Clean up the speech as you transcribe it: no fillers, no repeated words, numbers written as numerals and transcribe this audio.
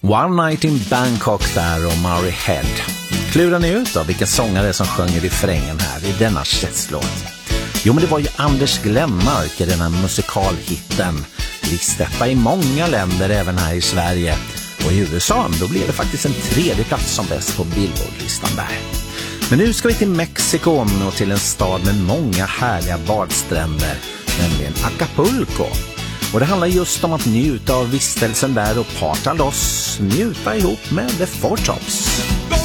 One Night in Bangkok där och Murray Head. Klurar ni ut av vilken sångare som sjunger refrängen här i denna Chess-låt? Jo, men det var ju Anders Glenmark i den här musikalhitten. Listetta i många länder, även här i Sverige. Och i USA, då blev det faktiskt en 3:e plats som bäst på Billboard-listan där. Men nu ska vi till Mexiko och till en stad med många härliga badstränder, nämligen Acapulco. Och det handlar just om att njuta av vistelsen där och parta loss, njuta ihop med The Four Tops.